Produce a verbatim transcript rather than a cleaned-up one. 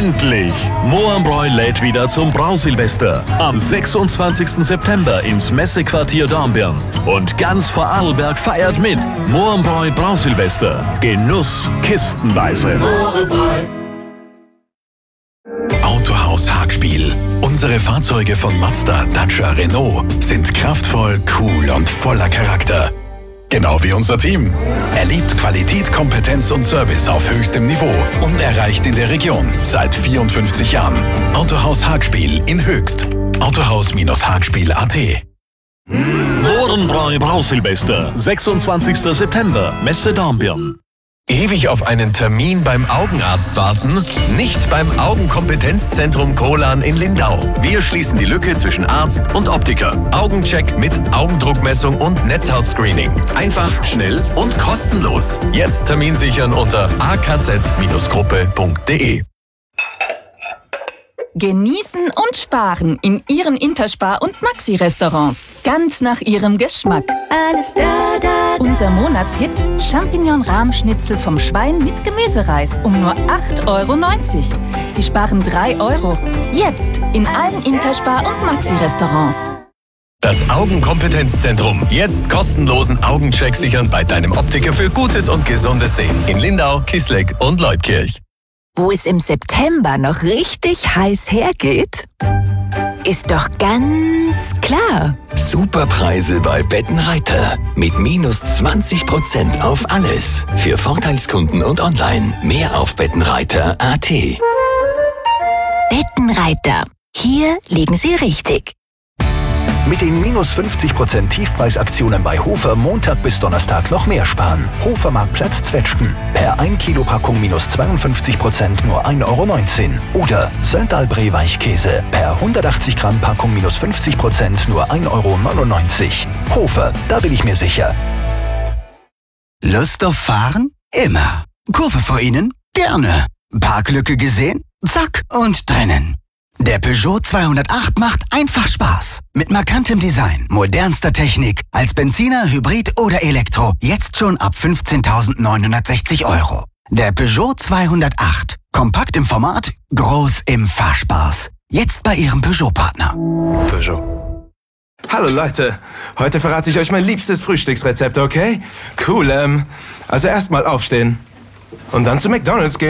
Endlich! Mohrenbräu lädt wieder zum Brausilvester. Am sechsundzwanzigsten September ins Messequartier Dornbirn. Und ganz Vorarlberg feiert mit. Mohrenbräu Brausilvester. Genuss kistenweise. Autohaus Hagspiel. Unsere Fahrzeuge von Mazda, Dacia, Renault sind kraftvoll, cool und voller Charakter. Genau wie unser Team. Erlebt Qualität, Kompetenz und Service auf höchstem Niveau. Unerreicht in der Region seit vierundfünfzig Jahren. Autohaus Hagspiel in Höchst. Autohaus-Hagspiel punkt at. Mohrenbräu Brausilvester. sechsundzwanzigsten September. Messe Dornbirn. Ewig auf einen Termin beim Augenarzt warten? Nicht beim Augenkompetenzzentrum Kolan in Lindau. Wir schließen die Lücke zwischen Arzt und Optiker. Augencheck mit Augendruckmessung und Netzhautscreening. Einfach, schnell und kostenlos. Jetzt Termin sichern unter a k z gruppe punkt de. Genießen und sparen in Ihren Interspar- und Maxi-Restaurants. Ganz nach Ihrem Geschmack. Alles da, da, da. Unser Monatshit Champignon-Rahmschnitzel vom Schwein mit Gemüsereis um nur acht Euro neunzig. Sie sparen drei Euro. Jetzt in allen Interspar- und Maxi-Restaurants. Das Augenkompetenzzentrum. Jetzt kostenlosen Augencheck sichern bei deinem Optiker für gutes und gesundes Sehen. In Lindau, Kisleck und Leutkirch. Wo es im September noch richtig heiß hergeht, ist doch ganz klar. Superpreise bei Bettenreiter. Mit minus zwanzig Prozent auf alles. Für Vorteilskunden und online. Mehr auf bettenreiter punkt at. Bettenreiter. Hier liegen Sie richtig. Mit den minus fünfzig Prozent Tiefpreisaktionen bei Hofer Montag bis Donnerstag noch mehr sparen. Hofermarktplatz Zwetschgen. Per ein Kilo Packung minus zweiundfünfzig Prozent nur ein Euro neunzehn. Oder Saint-Albré Weichkäse. Per hundertachtzig Gramm Packung minus fünfzig Prozent nur ein Euro neunundneunzig. Hofer, da bin ich mir sicher. Lust auf Fahren? Immer. Kurve vor Ihnen? Gerne. Parklücke gesehen? Zack und drinnen. Der Peugeot zweihundertacht macht einfach Spaß. Mit markantem Design, modernster Technik, als Benziner, Hybrid oder Elektro. Jetzt schon ab fünfzehntausendneunhundertsechzig Euro. Der Peugeot zweihundertacht. Kompakt im Format, groß im Fahrspaß. Jetzt bei Ihrem Peugeot-Partner. Peugeot. Hallo Leute, heute verrate ich euch mein liebstes Frühstücksrezept, okay? Cool, ähm, also erstmal aufstehen und dann zu McDonald's gehen.